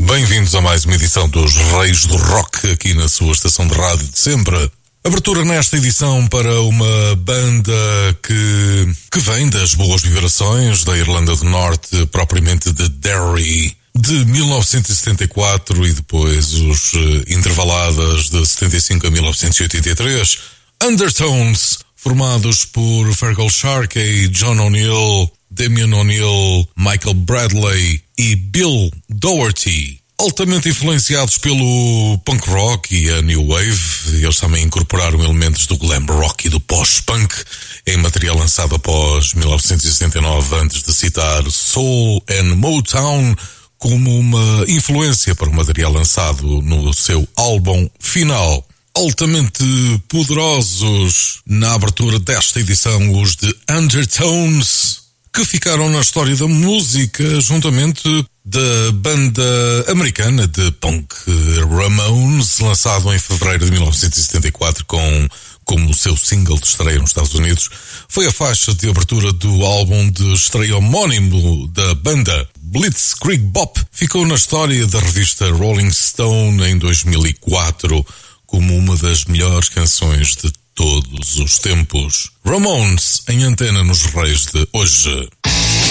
Bem-vindos a mais uma edição dos Reis do Rock aqui na sua estação de rádio de sempre. Abertura nesta edição para uma banda que vem das boas vibrações da Irlanda do Norte, propriamente de Derry, de 1974 e depois os intervaladas de 75 a 1983. Undertones, formados por Fergal Sharkey, John O'Neill, Damien O'Neill, Michael Bradley e Bill Doherty. Altamente influenciados pelo punk rock e a new wave, eles também incorporaram elementos do glam rock e do post-punk em material lançado após 1979, antes de citar Soul and Motown como uma influência para o material lançado no seu álbum final. Altamente poderosos na abertura desta edição, os de Undertones, que ficaram na história da música juntamente da banda americana de punk Ramones, lançado em fevereiro de 1974 como seu single de estreia nos Estados Unidos. Foi a faixa de abertura do álbum de estreia homónimo da banda. Blitzkrieg Bop ficou na história da revista Rolling Stone em 2004 como uma das melhores canções de todos os tempos. Ramones em antena nos Reis de hoje.